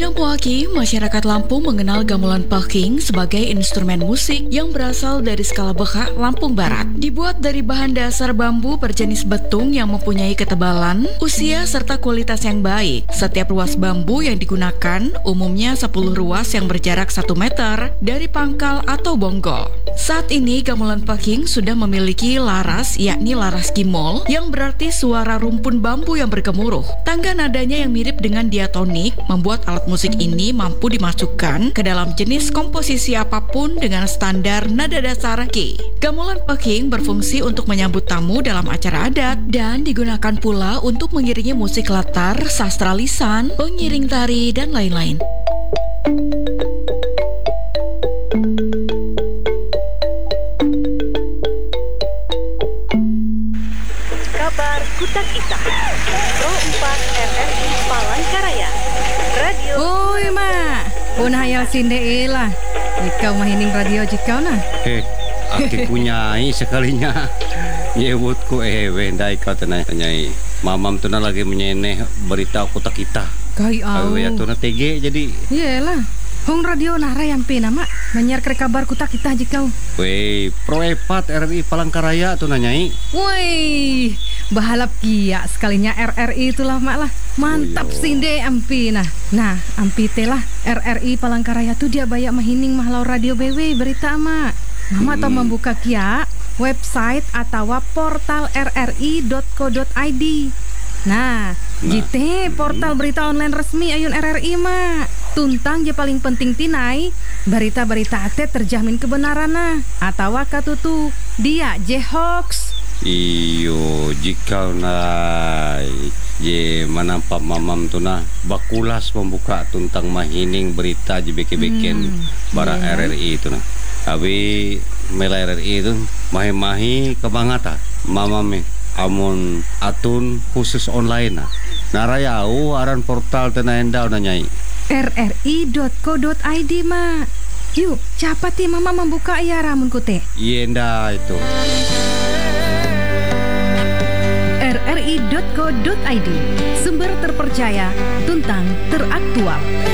Nampuaki, masyarakat Lampung mengenal gamelan paking sebagai instrumen musik yang berasal dari skala Bekak, Lampung Barat. Dibuat dari bahan dasar bambu berjenis betung yang mempunyai ketebalan, usia, serta kualitas yang baik. Setiap ruas bambu yang digunakan umumnya 10 ruas yang berjarak 1 meter dari pangkal atau bonggol. Saat ini gamelan paking sudah memiliki laras, yakni laras gimol, yang berarti suara rumpun bambu yang bergemuruh. Tangga nadanya yang mirip dengan diatonik membuat alat musik ini mampu dimasukkan ke dalam jenis komposisi apapun dengan standar nada dasar G. Gamelan paking berfungsi untuk menyambut tamu dalam acara adat dan digunakan pula untuk mengiringi musik latar, sastra lisan, pengiring tari, dan lain-lain. Kabar Kutak Ita Pro 4 RRI Palangkaraya Radio. Oi mak, pun hayal sinde lah. Ikau mahining radio jikau nah. Aki punyai sekalinya. Nyebutku wendai kau tenai. Mamam tu lagi menyeneh berita Kutak Ita. Kai au. Ya tu TG jadi. Iyalah. Hong radio nara yampe nama menyiar kabar Kutak Ita jikau. Wei, Pro 4 RRI Palangkaraya tu nanyai. Woi, bahalap kia sekalinya RRI itulah mak lah. Mantap sinde ampi nah. Nah, ampi telah RRI Palangkaraya tu dia bayak mahining mahlau radio BW berita mak. Mama tau membuka kia website atau portal rri.co.id. Nah, gitu portal berita online resmi ayun RRI mak. Tuntang je paling penting tinai berita-berita ate terjamin kebenaran nah. Atau katutu dia je hoax. Iyo, jika je manampa mamam tu nah bakulas membuka tuntang mahining berita je beke-beken bara RRI itu nah. Tapi mela RRI itu mahi-mahi kebangata mamame amun atun khusus online nah. Narayau aran portal tenaendau nanyai rri.co.id mak. Yuk, cepat ya mama membuka ya ramun kute. Yenda itu rri.co.id, sumber terpercaya, tuntang teraktual.